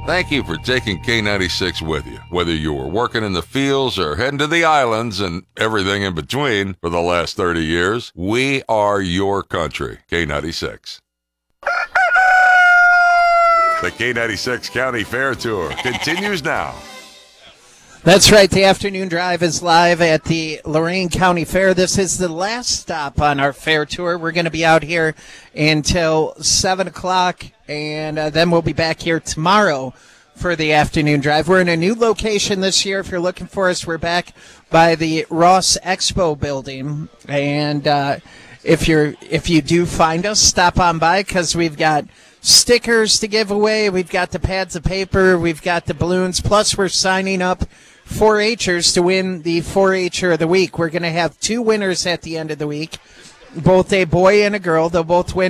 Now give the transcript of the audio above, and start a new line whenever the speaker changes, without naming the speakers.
Thank you for taking K96 with you. Whether you were working in the fields or heading to the islands and everything in between for the last 30 years, we are your country. K96. The K96 County Fair Tour continues now.
That's right. The afternoon drive is live at the Lorain County Fair. This is the last stop on our fair tour. We're going to be out here until 7 o'clock, and then we'll be back here tomorrow for the afternoon drive. We're in a new location this year. If you're looking for us, we're back by the Ross Expo building. And if you do find us, stop on by because we've got stickers to give away. We've got the pads of paper. We've got the balloons. Plus, we're signing up 4-Hers to win the 4-Her of the week. We're going to have 2 winners at the end of the week, both a boy and a girl. They'll both win